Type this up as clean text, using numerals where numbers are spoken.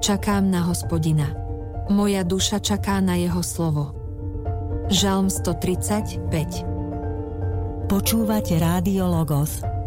Čakám na Hospodina. Moja duša čaká na jeho slovo. Žalm 135. Počúvate Rádio Logos,